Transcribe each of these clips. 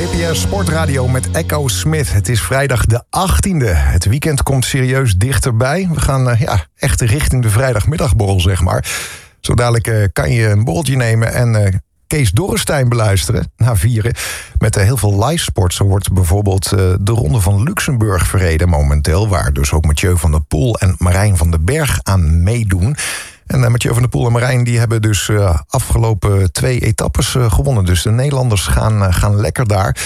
GPS Sportradio met Echo Smith. Het is vrijdag de 18e. Het weekend komt serieus dichterbij. We gaan echt richting de vrijdagmiddagborrel, zeg maar. Zo dadelijk kan je een borreltje nemen en Kees Dorrestein beluisteren na vieren. Met heel veel live sport. Zo wordt bijvoorbeeld de Ronde van Luxemburg verreden momenteel, waar dus ook Mathieu van der Poel en Marijn van den Berg aan meedoen. En Mathieu van der Poel en Marijn die hebben dus afgelopen 2 etappes gewonnen. Dus de Nederlanders gaan lekker daar.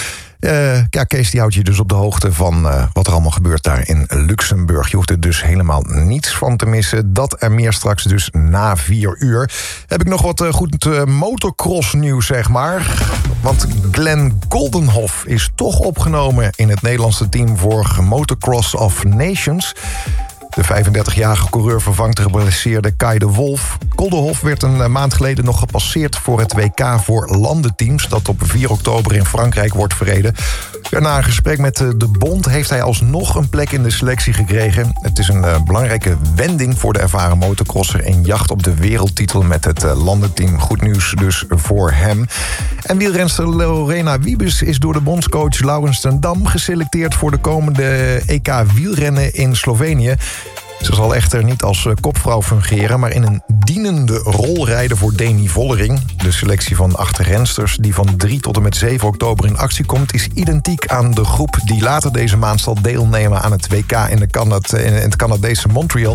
Kees die houdt je dus op de hoogte van wat er allemaal gebeurt daar in Luxemburg. Je hoeft er dus helemaal niets van te missen. Dat en meer straks dus na 4 uur. Heb ik nog wat goed motocross nieuws, zeg maar. Want Glenn Goldenhoff is toch opgenomen in het Nederlandse team voor Motocross of Nations. De 35-jarige coureur vervangt de geblesseerde Kai de Wolf. Goldenhoff werd een maand geleden nog gepasseerd voor het WK voor landenteams, dat op 4 oktober in Frankrijk wordt verreden. Na een gesprek met de bond heeft hij alsnog een plek in de selectie gekregen. Het is een belangrijke wending voor de ervaren motocrosser in jacht op de wereldtitel met het landenteam. Goed nieuws dus voor hem. En wielrenster Lorena Wiebes is door de bondscoach Laurens ten Dam geselecteerd voor de komende EK wielrennen in Slovenië. Ze zal echter niet als kopvrouw fungeren, maar in een dienende rol rijden voor Deni Vollering. De selectie van 8 rensters die van 3 tot en met 7 oktober in actie komt, is identiek aan de groep die later deze maand zal deelnemen aan het WK in het Canadese Montreal.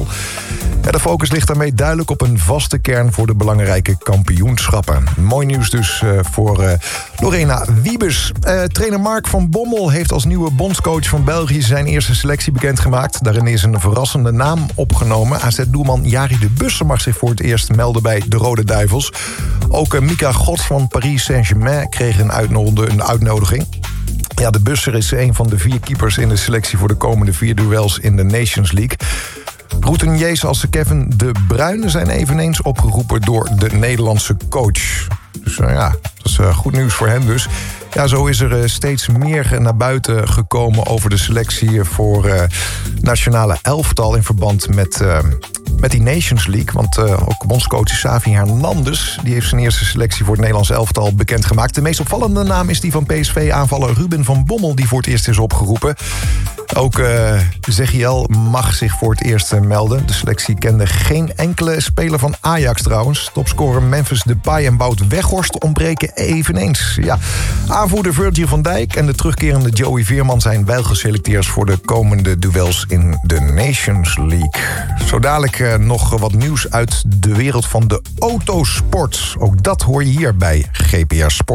De focus ligt daarmee duidelijk op een vaste kern voor de belangrijke kampioenschappen. Mooi nieuws dus voor Lorena Wiebes. Trainer Mark van Bommel heeft als nieuwe bondscoach van België zijn eerste selectie bekendgemaakt. Daarin is een verrassende naam opgenomen. AZ-doelman Jari de Busse mag zich voor het eerst melden bij de Rode Duivels. Ook Mika Gods van Paris Saint-Germain kreeg een uitnodiging. Ja, de Busser is een van de 4 keepers in de selectie voor de komende 4 duels in de Nations League. Routiniers als Kevin De Bruyne zijn eveneens opgeroepen door de Nederlandse coach. Dus dat is goed nieuws voor hem dus. Ja, zo is er steeds meer naar buiten gekomen over de selectie voor nationale elftal in verband met die Nations League. Want ook bondscoach Xavi Hernandez die heeft zijn eerste selectie voor het Nederlands elftal bekendgemaakt. De meest opvallende naam is die van PSV-aanvaller Ruben van Bommel, die voor het eerst is opgeroepen. Ook Zegiel mag zich voor het eerst melden. De selectie kende geen enkele speler van Ajax trouwens. Topscorer Memphis Depay en Wout Weghorst ontbreken eveneens. Ja, aanvoerder Virgil van Dijk en de terugkerende Joey Veerman zijn wel geselecteerd voor de komende duels in de Nations League. Zo dadelijk nog wat nieuws uit de wereld van de autosport. Ook dat hoor je hier bij GPS Sport.